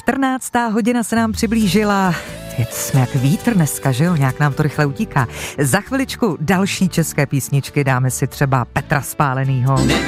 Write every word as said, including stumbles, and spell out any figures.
čtrnáctá hodina se nám přiblížila. Jsme jak vítr dneska, že jo? Nějak nám to rychle utíká. Za chviličku další české písničky, dáme si třeba Petra Spálenýho.